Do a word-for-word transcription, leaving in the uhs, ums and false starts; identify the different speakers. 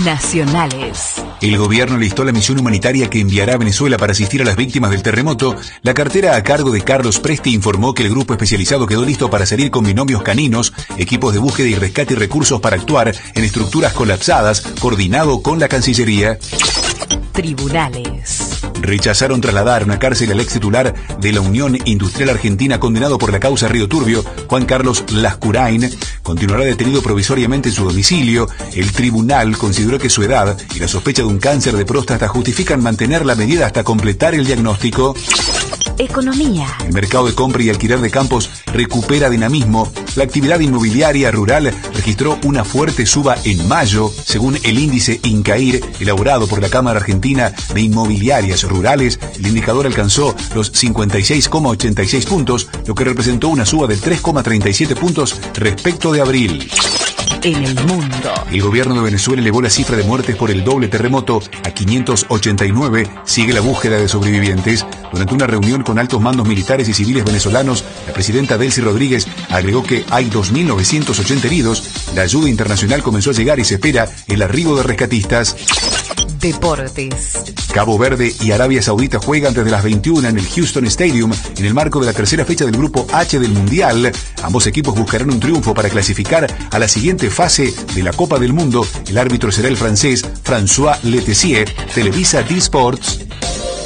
Speaker 1: Nacionales.
Speaker 2: El gobierno listó la misión humanitaria que enviará a Venezuela para asistir a las víctimas del terremoto. La cartera a cargo de Carlos Presti informó que el grupo especializado quedó listo para salir con binomios caninos, equipos de búsqueda y rescate y recursos para actuar en estructuras colapsadas, coordinado con la Cancillería.
Speaker 1: Tribunales.
Speaker 2: Rechazaron trasladar a una cárcel al ex titular de la Unión Industrial Argentina condenado por la causa Río Turbio, Juan Carlos Lascurain. Continuará detenido provisoriamente en su domicilio. El tribunal consideró que su edad y la sospecha de un cáncer de próstata justifican mantener la medida hasta completar el diagnóstico.
Speaker 1: Economía.
Speaker 2: El mercado de compra y alquiler de campos recupera dinamismo. La actividad inmobiliaria rural registró una fuerte suba en mayo, según el índice INCAIR, elaborado por la Cámara Argentina de Inmobiliarias Rurales. El indicador alcanzó los cincuenta y seis coma ochenta y seis puntos, lo que representó una suba de tres coma treinta y siete puntos respecto de abril.
Speaker 1: En el mundo.
Speaker 2: El gobierno de Venezuela elevó la cifra de muertes por el doble terremoto a quinientos ochenta y nueve. Sigue la búsqueda de sobrevivientes. Durante una reunión con altos mandos militares y civiles venezolanos, la presidenta Delcy Rodríguez agregó que hay dos mil novecientos ochenta heridos. La ayuda internacional comenzó a llegar y se espera el arribo de rescatistas.
Speaker 1: Deportes.
Speaker 2: Cabo Verde y Arabia Saudita juegan desde las veintiuna en el Houston Stadium en el marco de la tercera fecha del Grupo H del Mundial. Ambos equipos buscarán un triunfo para clasificar a la siguiente fase de la Copa del Mundo. El árbitro será el francés François Letessier. Televisa D-Sports.